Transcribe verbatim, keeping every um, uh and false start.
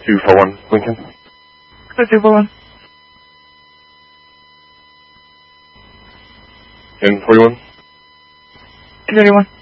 two four one, Lincoln. two four one. ten forty-one. two thirty-one.